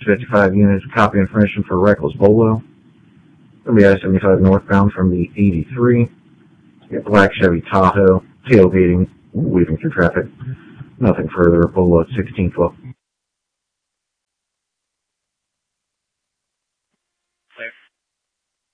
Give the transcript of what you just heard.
55 units, copy information for reckless Bolo. Going to be I-75 northbound from the 83. We got black Chevy Tahoe, tailgating, weaving through traffic. Nothing further, Bolo at 1612.